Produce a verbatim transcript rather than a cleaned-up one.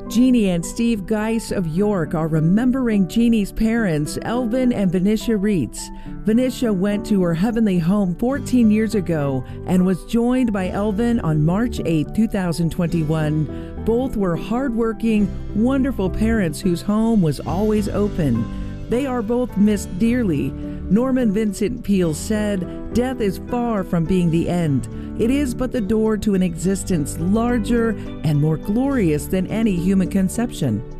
Jeannie and Steve Geis of York are remembering Jeannie's parents, Elvin and Venetia Reitz. Venetia went to her heavenly home fourteen years ago and was joined by Elvin on March eighth, twenty twenty-one. Both were hardworking, wonderful parents whose home was always open. They are both missed dearly. Norman Vincent Peale said, "Death is far from being the end. It is but the door to an existence larger and more glorious than any human conception."